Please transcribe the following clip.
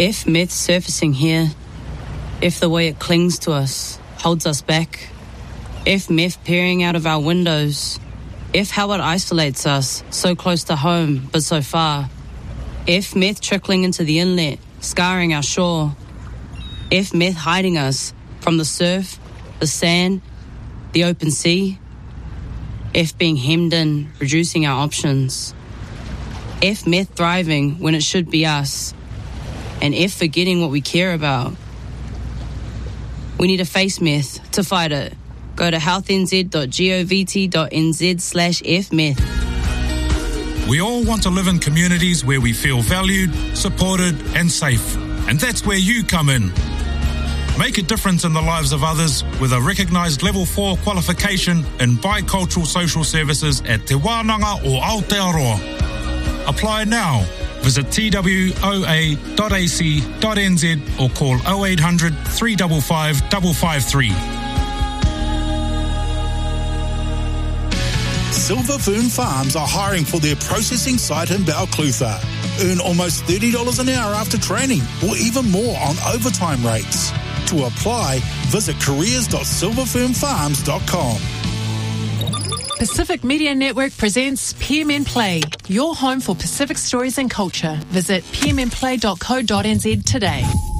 If myth surfacing here, if the way it clings to us holds us back, if myth peering out of our windows, if how it isolates us so close to home but so far, if myth trickling into the inlet, scarring our shore, if myth hiding us from the surf, the sand, the open sea, if being hemmed in, reducing our options, if myth thriving when it should be us, and if forgetting what we care about. We need to face myth to fight it. Go to healthnz.govt.nz/fmyth. We all want to live in communities where we feel valued, supported and safe. And that's where you come in. Make a difference in the lives of others with a recognised Level 4 qualification in Bicultural Social Services at Te Wānanga o Aotearoa. Apply now. Visit twoa.ac.nz or call 0800 355 553. Silver Fern Farms are hiring for their processing site in Balclutha. Earn almost $30 an hour after training, or even more on overtime rates. To apply, visit careers.silverfernfarms.com. Pacific Media Network presents PM Play, your home for Pacific stories and culture. Visit pmnplay.co.nz today.